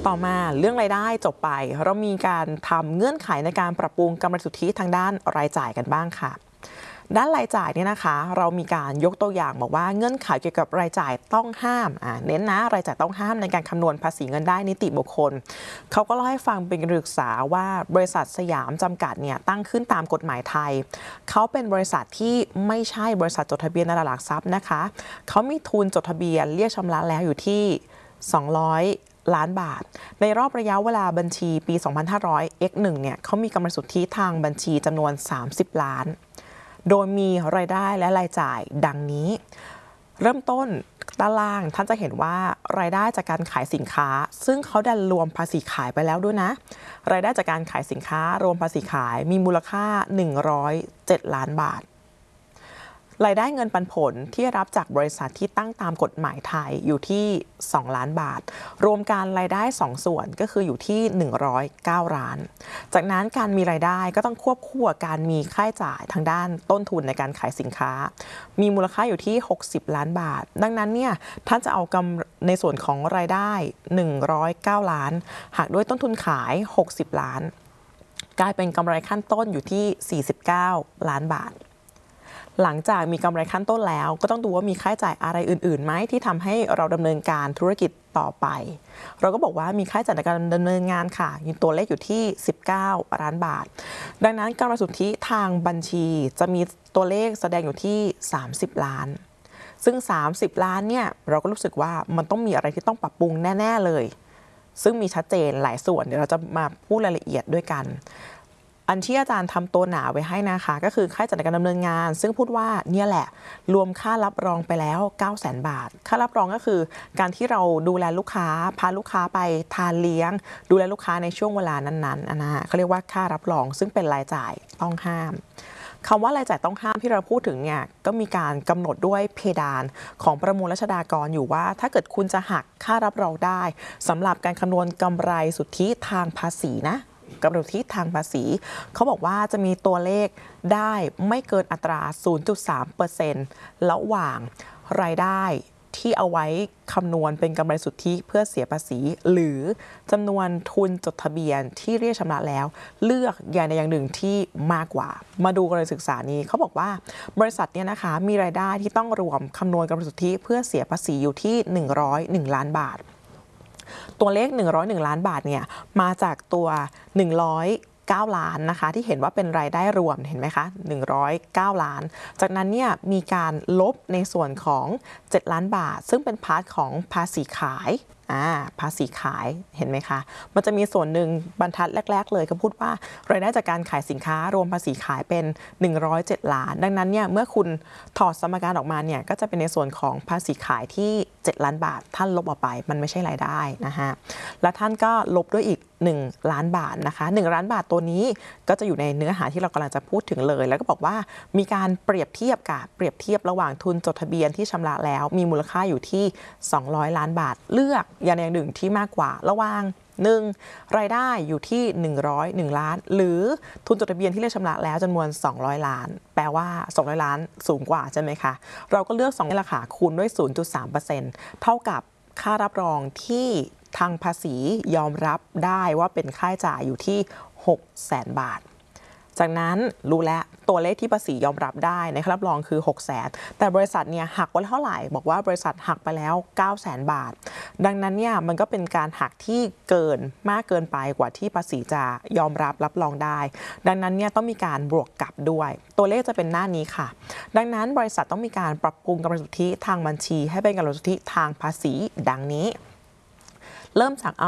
ต่อมาเรื่องรายได้จบไปเรามีการทำเงื่อนไขในการปรับปรุงกำไรสุทธิทางด้านรายจ่ายกันบ้างค่ะด้านรายจ่ายเนี่ยนะคะเรามีการยกตัวอย่างบอกว่าเงื่อนไขเกี่ยวกับรายจ่ายต้องห้ามเน้นนะรายจ่ายต้องห้ามในการคำนวณภาษีเงินได้นิติบุคคลเขาก็เล่าให้ฟังเป็นการศึกษาว่าบริษัทสยามจำกัดเนี่ยตั้งขึ้นตามกฎหมายไทยเขาเป็นบริษัทที่ไม่ใช่บริษัทจดทะเบียนในตลาดหลักทรัพย์นะคะเขามีทุนจดทะเบียนเรียกชำระแล้วอยู่ที่200 ล้านบาทในรอบระยะเวลาบัญชีปี 2500 X1 เนี่ยเขามีกำไรสุทธิทางบัญชีจำนวน30 ล้านโดยมีรายได้และรายจ่ายดังนี้เริ่มต้นด้านล่างท่านจะเห็นว่ารายได้จากการขายสินค้าซึ่งเขาดันรวมภาษีขายไปแล้วด้วยนะรายได้จากการขายสินค้ารวมภาษีขายมีมูลค่า107 ล้านบาทรายได้เงินปันผลที่รับจากบริษัทที่ตั้งตามกฎหมายไทยอยู่ที่2 ล้านบาทรวมการรายได้2ส่วนก็คืออยู่ที่109 ล้านจากนั้นการมีรายได้ก็ต้องควบคู่กับการมีค่าใช้จ่ายทางด้านต้นทุนในการขายสินค้ามีมูลค่าอยู่ที่60 ล้านบาทดังนั้นเนี่ยท่านจะเอาในส่วนของรายได้109 ล้านหากด้วยต้นทุนขาย60 ล้านกลายเป็นกำไรขั้นต้นอยู่ที่49 ล้านบาทหลังจากมีกำไรขั้นต้นแล้วก็ต้องดูว่ามีค่าใช้จ่ายอะไรอื่นๆไหมที่ทำให้เราดำเนินการธุรกิจต่อไปเราก็บอกว่ามีค่าใช้จ่ายในการดำเนินงานค่ะมีตัวเลขอยู่ที่19 ล้านบาทดังนั้นกำไรสุทธิทางบัญชีจะมีตัวเลขแสดงอยู่ที่30 ล้านซึ่ง30 ล้านเนี่ยเราก็รู้สึกว่ามันต้องมีอะไรที่ต้องปรับปรุงแน่ๆเลยซึ่งมีชัดเจนหลายส่วนเดี๋ยวเราจะมาพูดรายละเอียดด้วยกันอันที่อาจารย์ทำตัวหนาไว้ให้นะคะก็คือค่าใช้จ่ายในการดำเนินงานซึ่งพูดว่าเนี่ยแหละรวมค่ารับรองไปแล้ว 900,000 บาทค่ารับรองก็คือการที่เราดูแลลูกค้าพาลูกค้าไปทานเลี้ยงดูแลลูกค้าในช่วงเวลานั้นๆนะเขาเรียกว่าค่ารับรองซึ่งเป็นรายจ่ายต้องห้ามคำว่ารายจ่ายต้องห้ามที่เราพูดถึงเนี่ยก็มีการกำหนดด้วยเพดานของประมวลรัชฎากรอยู่ว่าถ้าเกิดคุณจะหักค่ารับรองได้สำหรับการคำนวณกำไรสุทธิทางภาษีนะกำไรสุทธิทางภาษีเขาบอกว่าจะมีตัวเลขได้ไม่เกินอัตรา 0.3% ระหว่างรายได้ที่เอาไว้คำนวณเป็นกำไรสุทธิเพื่อเสียภาษีหรือจำนวนทุนจดทะเบียนที่เรียกชำระแล้วเลือกอย่างใดอย่างหนึ่งที่มากกว่ามาดูกรณีศึกษานี้เขาบอกว่าบริษัทเนี่ยนะคะมีรายได้ที่ต้องรวมคำนวณกำไรสุทธิเพื่อเสียภาษีอยู่ที่101 ล้านบาทตัวเลข101 ล้านบาทเนี่ยมาจากตัว109 ล้านนะคะที่เห็นว่าเป็นรายได้รวมเห็นไหมคะ109 ล้านจากนั้นเนี่ยมีการลบในส่วนของ7 ล้านบาทซึ่งเป็นพาร์ทของภาษีขายภาษีขายเห็นไหมคะมันจะมีส่วนหนึ่งบรรทัดแรกๆเลยก็พูดว่ารายได้จากการขายสินค้ารวมภาษีขายเป็น107 ล้านดังนั้นเนี่ยเมื่อคุณถอดสมการออกมาเนี่ยก็จะเป็นในส่วนของภาษีขายที่7 ล้านบาทท่านลบออกไปมันไม่ใช่รายได้นะคะและท่านก็ลบด้วยอีก1 ล้านบาทนะคะ1 ล้านบาทตัวนี้ก็จะอยู่ในเนื้อหาที่เรากำลังจะพูดถึงเลยแล้วก็บอกว่ามีการเปรียบเทียบระหว่างทุนจดทะเบียนที่ชำระแล้วมีมูลค่าอยู่ที่200 ล้านบาทเลือกอย่างใดอย่างหนึ่งที่มากกว่าระหว่าง1รายได้อยู่ที่101 ล้านหรือทุนจดทะเบียนที่เรียกชำระแล้วจำนวน200 ล้านแปลว่า200 ล้านสูงกว่าใช่ไหมคะเราก็เลือก2นี่แหละค่ะคูณด้วย 0.3% เท่ากับค่ารับรองที่ทางภาษียอมรับได้ว่าเป็นค่าใช้จ่ายอยู่ที่600,000 บาทจากนั้นรู้แล้วตัวเลขที่ภาษียอมรับได้ในค่ารับรองคือ600,000แต่บริษัทเนี่ยหักไปเท่าไหร่บอกว่าบริษัทหักไปแล้ว900,000 บาทดังนั้นเนี่ยมันก็เป็นการหักที่เกินมากเกินไปกว่าที่ภาษีจะยอมรับรองได้ดังนั้นเนี่ยต้องมีการบวกกลับด้วยตัวเลขจะเป็นหน้านี้ค่ะดังนั้นบริษัทต้องมีการปรับปรุงกำไรสุทธิทางบัญชีให้เป็นกำไรสุทธิทางภาษีดังนี้เริ่มจาก